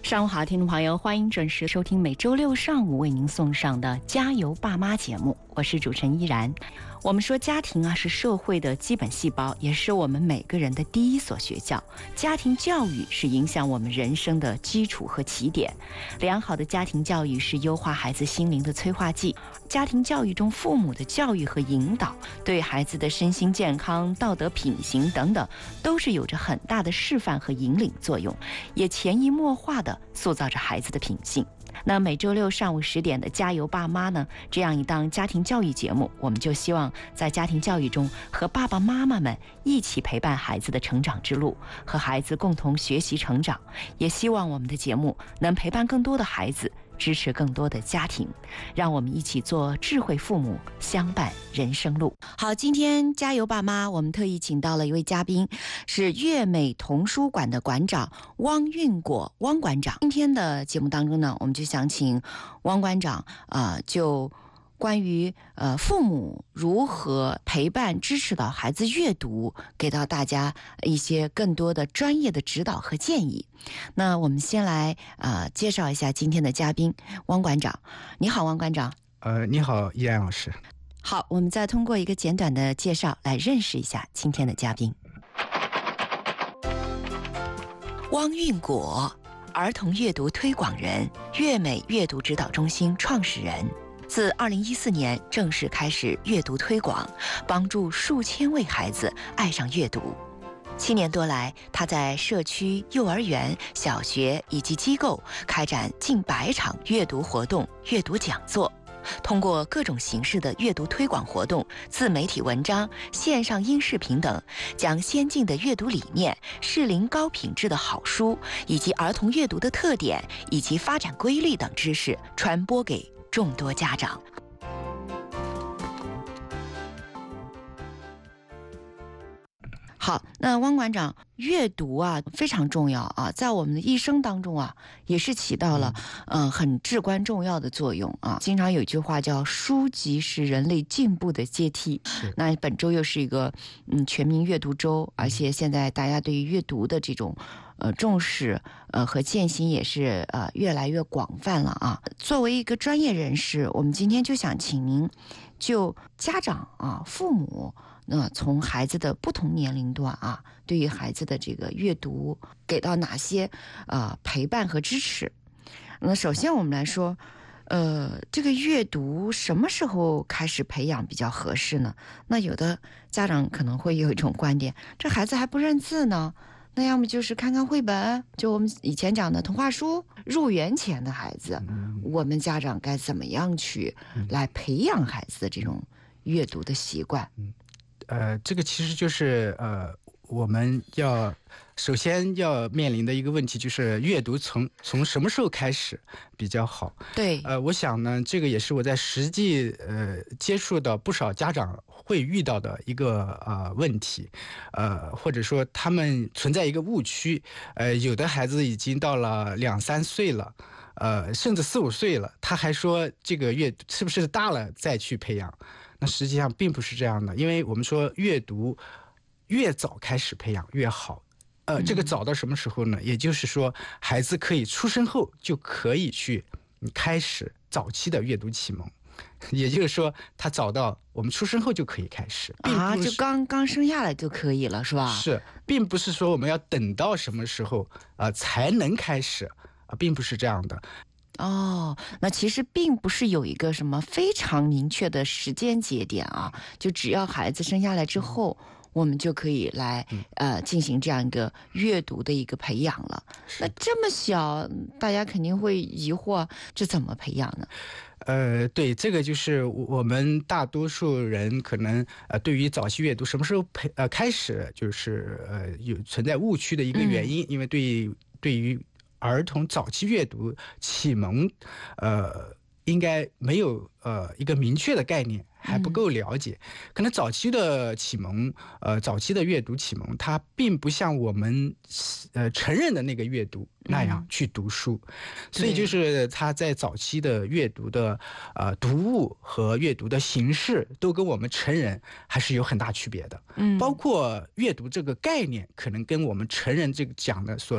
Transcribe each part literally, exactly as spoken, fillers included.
上午好，听众朋友，欢迎准时收听每周六上午为您送上的加油爸妈节目，我是主持人依然。我们说家庭啊是社会的基本细胞，也是我们每个人的第一所学校。家庭教育是影响我们人生的基础和起点。良好的家庭教育是优化孩子心灵的催化剂。家庭教育中父母的教育和引导，对孩子的身心健康、道德品行等等，都是有着很大的示范和引领作用，也潜移默化地塑造着孩子的品性。那每周六上午十点的加油爸妈呢，这样一档家庭教育节目，我们就希望在家庭教育中和爸爸妈妈们一起陪伴孩子的成长之路，和孩子共同学习成长，也希望我们的节目能陪伴更多的孩子，支持更多的家庭，让我们一起做智慧父母，相伴人生路。好，今天加油爸妈，我们特意请到了一位嘉宾，是粤美童书馆的馆长汪运果汪馆长。今天的节目当中呢，我们就想请汪馆长啊、呃，就关于呃父母如何陪伴支持到孩子阅读，给到大家一些更多的专业的指导和建议。那我们先来呃介绍一下今天的嘉宾汪馆长。你好，汪馆长。 呃，你好，依然老师。 好，我们再通过一个简短的介绍来认识一下今天的嘉宾。汪运果，儿童阅读推广人，粤美阅读指导中心创始人。自二零一四年正式开始阅读推广，帮助数千位孩子爱上阅读。七年多来，他在社区、幼儿园、小学以及机构开展近百场阅读活动、阅读讲座，通过各种形式的阅读推广活动、自媒体文章、线上音视频等，将先进的阅读理念、适龄高品质的好书，以及儿童阅读的特点以及发展规律等知识传播给众多家长。好，那汪馆长，阅读啊非常重要啊，在我们的一生当中啊，也是起到了嗯、呃、很至关重要的作用啊。经常有一句话叫“书籍是人类进步的阶梯”，那本周又是一个嗯全民阅读周，而且现在大家对于阅读的这种呃重视呃和践行也是呃越来越广泛了啊。作为一个专业人士，我们今天就想请您就家长啊、父母。那从孩子的不同年龄段啊，对于孩子的这个阅读给到哪些呃陪伴和支持？那首先我们来说，呃，这个阅读什么时候开始培养比较合适呢？那有的家长可能会有一种观点，这孩子还不认字呢，那要么就是看看绘本，就我们以前讲的童话书。入园前的孩子，我们家长该怎么样去来培养孩子的这种阅读的习惯？ 呃，这个其实就是呃，我们要首先要面临的一个问题，就是阅读从从什么时候开始比较好？ 对， 呃，我想呢，这个也是我在实际呃接触到不少家长会遇到的一个呃问题，呃，或者说他们存在一个误区，呃，有的孩子已经到了两三岁了。呃，甚至四五岁了，他还说这个阅是不是大了再去培养？那实际上并不是这样的，因为我们说阅读越早开始培养越好。呃，这个早到什么时候呢？也就是说，孩子可以出生后就可以去开始早期的阅读启蒙，也就是说，他早到我们出生后就可以开始啊，就刚刚生下来就可以了，是吧？ 是，并不是说我们要等到什么时候啊、呃、才能开始。啊，并不是这样的。 哦，那其实并不是有一个什么非常明确的时间节点啊，就只要孩子生下来之后，我们就可以来呃进行这样一个阅读的一个培养了。那这么小，大家肯定会疑惑，这怎么培养呢？ 呃，对，这个就是我们大多数人可能呃对于早期阅读什么时候培呃开始，就是呃有存在误区的一个原因，嗯、因为对于对于儿童早期阅读启蒙，呃，应该没有呃一个明确的概念，还不够了解。嗯、可能早期的启蒙，呃，早期的阅读启蒙，它并不像我们呃成人的那个阅读那样去读书，嗯、所以就是他在早期的阅读的呃读物和阅读的形式，都跟我们成人还是有很大区别的。嗯，包括阅读这个概念，可能跟我们成人这个讲的所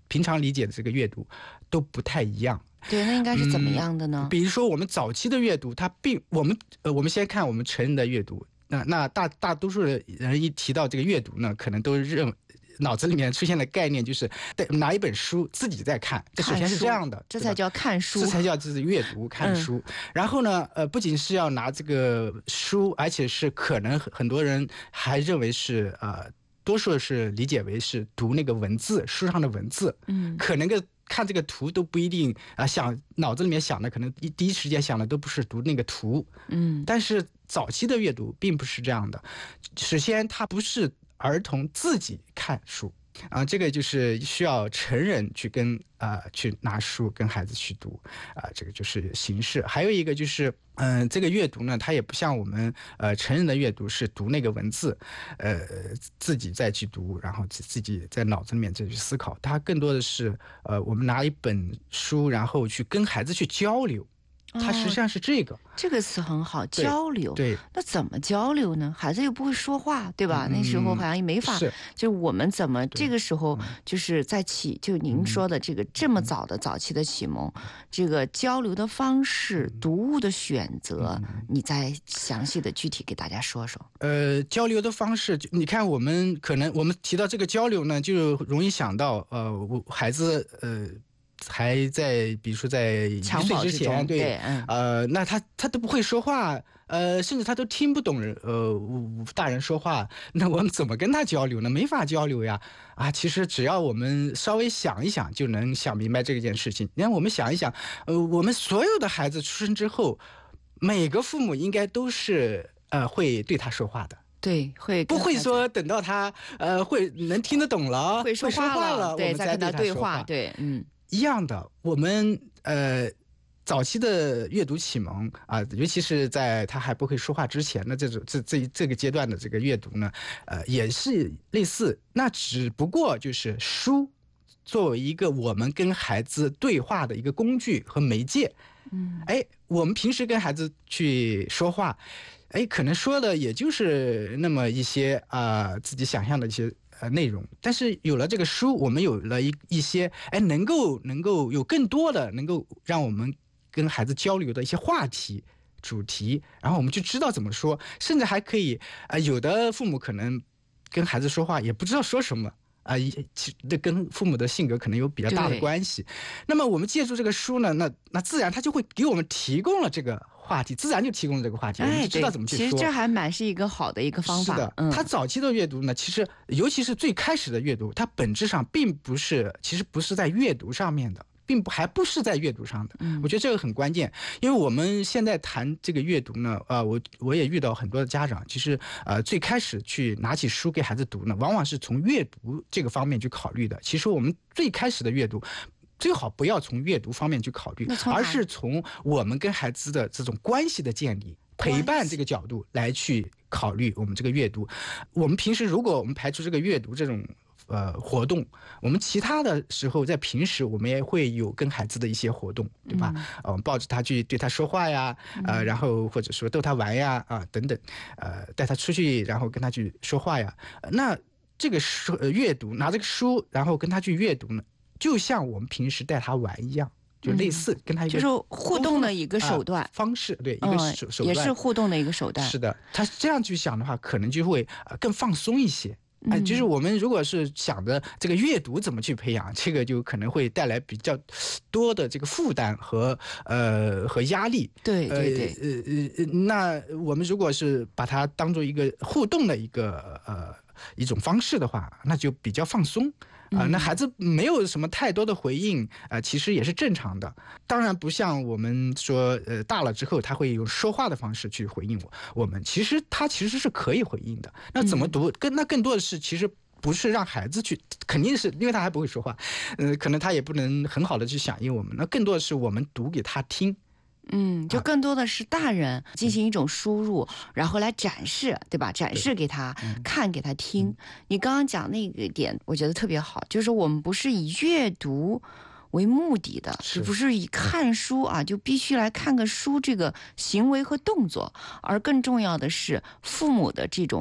平常理解的这个阅读都不太一样。 对，那应该是怎么样的呢？ 嗯、比如说我们早期的阅读，它并我们呃，我们先看我们成人的阅读，那那大大多数人一提到这个阅读呢，可能都认脑子里面出现的概念就是拿一本书自己在看，这首先是这样的， 这才叫看书， 这才叫就是阅读看书。嗯、然后呢，呃，不仅是要拿这个书，而且是可能很多人还认为是呃，多数是理解为是读那个文字，书上的文字，嗯，可能个。看这个图都不一定啊，想脑子里面想的可能一第一时间想的都不是读那个图，嗯，但是早期的阅读并不是这样的。首先，它不是儿童自己看书啊，这个就是需要成人去跟啊、呃、去拿书跟孩子去读啊、呃，这个就是形式。还有一个就是。嗯，这个阅读呢，它也不像我们呃成人的阅读是读那个文字，呃自己再去读，然后自自己在脑子里面再去思考。它更多的是呃我们拿一本书，然后去跟孩子去交流。它实际上是这个、哦、 这个词很好，交流。 对， 那怎么交流呢？孩子又不会说话，对吧？嗯、那时候好像也没法。 是， 就我们怎么这个时候就是在启，就您说的这个这么早的早期的启蒙，嗯、这个交流的方式、读物的选择，嗯、你再详细的具体给大家说说。 呃，交流的方式，你看我们可能我们提到这个交流呢，就容易想到呃，我孩子呃。还在比如说在一岁之前，对， 对嗯、 呃，那他他都不会说话，呃，甚至他都听不懂呃大人说话，那我们怎么跟他交流呢？没法交流呀！啊，其实只要我们稍微想一想，就能想明白这件事情。你看，我们想一想，呃，我们所有的孩子出生之后，每个父母应该都是呃会对他说话的。 对，会不会说等到他呃会能听得懂了， 会说话了， 对， 我们再跟他对话。 对，嗯。 一样的，我们呃早期的阅读启蒙啊、呃，尤其是在他还不会说话之前的这种这这这个阶段的这个阅读呢，呃，也是类似。那只不过就是书作为一个我们跟孩子对话的一个工具和媒介，嗯，哎，我们平时跟孩子去说话，哎，可能说的也就是那么一些啊、呃、自己想象的一些。呃，内容，但是有了这个书，我们有了一一些，哎，能够能够有更多的能够让我们跟孩子交流的一些话题、主题，然后我们就知道怎么说，甚至还可以，啊、呃，有的父母可能跟孩子说话也不知道说什么。啊，这跟父母的性格可能有比较大的关系。那么我们借助这个书呢，那那自然他就会给我们提供了这个话题，自然就提供了这个话题， 哎、 我们就知道怎么去说。 其实这还蛮是一个好的一个方法。 是的， 嗯， 他早期的阅读呢，其实尤其是最开始的阅读，它本质上并不是，其实不是在阅读上面的。并不还不是在阅读上的，我觉得这个很关键，因为我们现在谈这个阅读呢，呃，我我也遇到很多的家长，其实呃最开始去拿起书给孩子读呢，往往是从阅读这个方面去考虑的。其实我们最开始的阅读，最好不要从阅读方面去考虑，而是从我们跟孩子的这种关系的建立、陪伴这个角度来去考虑我们这个阅读。我们平时如果我们排除这个阅读这种。呃，活动，我们其他的时候，在平时我们也会有跟孩子的一些活动，对吧？嗯、呃，我们抱着他去对他说话呀，呃，然后或者说逗他玩呀，啊、呃，等等，呃，带他出去，然后跟他去说话呀。呃、那这个书、呃、阅读，拿这个书，然后跟他去阅读呢，就像我们平时带他玩一样，就类似跟他一个、 嗯、就是互动的一个手段、呃、 方式，对，一个手、嗯、手段也是互动的一个手段。 是的，他这样去想的话，可能就会呃更放松一些。哎，就是我们如果是想着这个阅读怎么去培养，这个就可能会带来比较多的这个负担和呃和压力。 对对对。 呃呃那我们如果是把它当做一个互动的一个呃一种方式的话，那就比较放松。啊、呃，那孩子没有什么太多的回应，啊、呃，其实也是正常的。当然不像我们说，呃，大了之后他会用说话的方式去回应我。我们其实他其实是可以回应的。那怎么读？更那更多的是其实不是让孩子去，肯定是因为他还不会说话，呃，可能他也不能很好的去响应我们。那更多的是我们读给他听。 嗯，就更多的是大人进行一种输入，啊、然后来展示，对吧？展示给他看，给他听。嗯、你刚刚讲那个点，我觉得特别好，就是我们不是以阅读为目的的，是不是以看书啊，就必须来看个书这个行为和动作，而更重要的是父母的这种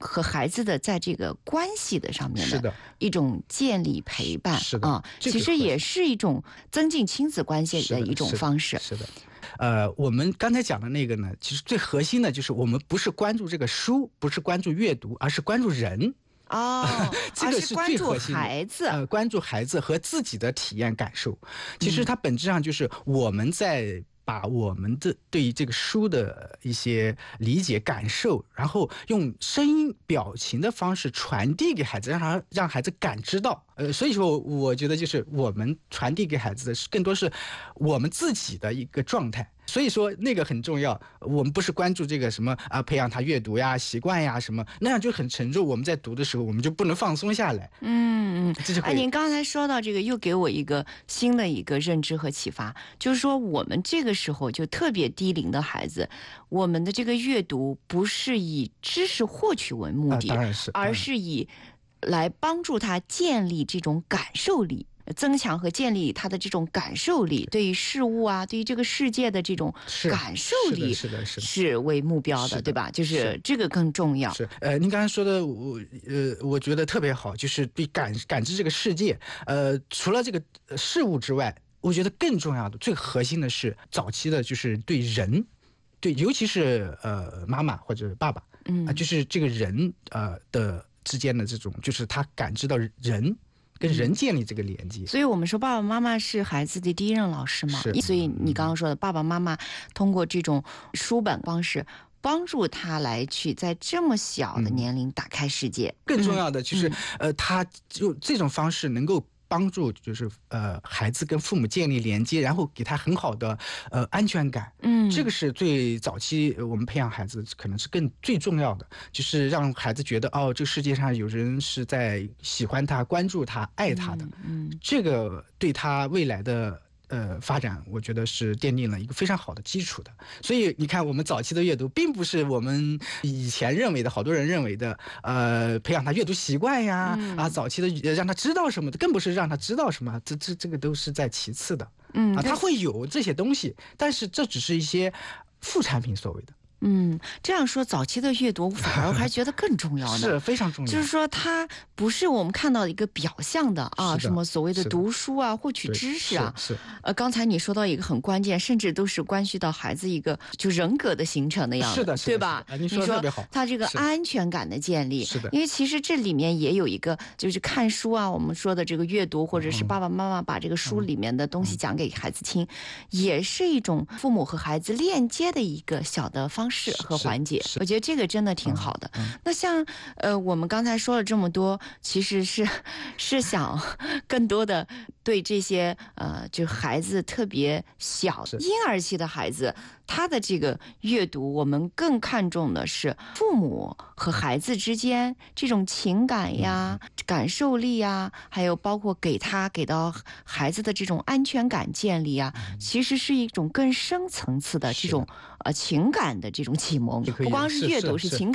和孩子的在这个关系的上面是的一种建立陪伴， 是的啊， 这个其实也是一种增进亲子关系的一种方式。 是的。呃，我们刚才讲的那个呢，其实最核心的就是我们不是关注这个书，不是关注阅读，而是关注人。 哦， 这个是最核心的， 孩子， 呃，关注孩子和自己的体验感受。其实它本质上就是我们在把我们的对于这个书的一些理解感受，然后用声音表情的方式传递给孩子，让他让孩子感知到。呃，所以说我觉得就是我们传递给孩子的是更多是我们自己的一个状态。所以说那个很重要，我们不是关注这个什么啊，培养他阅读呀、习惯呀什么，那样就很沉重。我们在读的时候，我们就不能放松下来。 嗯嗯，哎，您刚才说到这个，又给我一个新的一个认知和启发，就是说我们这个时候就特别低龄的孩子，我们的这个阅读不是以知识获取为目的， 啊、当然是， 而是以来帮助他建立这种感受力。增强和建立他的这种感受力，对于事物啊，对于这个世界的这种感受力， 是的，是的， 是为目标的，对吧？就是这个更重要。 是，呃，您刚才说的，我呃，我觉得特别好，就是对感感知这个世界，呃，除了这个事物之外，我觉得更重要的、最核心的是早期的，就是对人，对，尤其是呃妈妈或者爸爸，嗯、呃，就是这个人呃的之间的这种，就是他感知到人。跟人建立这个连接、嗯， 所以我们说爸爸妈妈是孩子的第一任老师嘛。所以你刚刚说的，爸爸妈妈通过这种书本方式，帮助他来去在这么小的年龄打开世界。嗯、 更重要的就是，嗯、呃，他就这种方式能够帮助，就是呃，孩子跟父母建立连接，然后给他很好的呃安全感。嗯，这个是最早期我们培养孩子可能是更最重要的，就是让孩子觉得哦，这个世界上有人是在喜欢他、关注他、爱他的。嗯，嗯这个对他未来的。呃，发展我觉得是奠定了一个非常好的基础的。所以你看，我们早期的阅读，并不是我们以前认为的，好多人认为的，呃，培养他阅读习惯呀，嗯、啊，早期的让他知道什么的，更不是让他知道什么，这这这个都是在其次的。嗯，啊，他会有这些东西，但是这只是一些副产品所谓的。 嗯，这样说，早期的阅读反而还觉得更重要呢， 是非常重要。 就是说，它不是我们看到的一个表象的啊， 的什么所谓的读书啊、获取知识啊。 是。是呃，刚才你说到一个很关键，甚至都是关系到孩子一个就人格的形成的样子， 是的， 对吧？ 你说的特别好。 他这个安全感的建立， 是的。 因为其实这里面也有一个，就是看书啊，我们说的这个阅读，或者是爸爸妈妈把这个书里面的东西讲给孩子听，嗯、也是一种父母和孩子链接的一个小的方式和环节。我觉得这个真的挺好的。嗯嗯、那像呃，我们刚才说了这么多，其实是是想更多的对这些呃，就孩子特别小婴儿期的孩子，他的这个阅读，我们更看重的是父母和孩子之间这种情感呀、嗯、感受力呀，还有包括给他给到孩子的这种安全感建立啊，嗯、其实是一种更深层次的这种呃情感的这种启蒙。不光是阅读，是情感。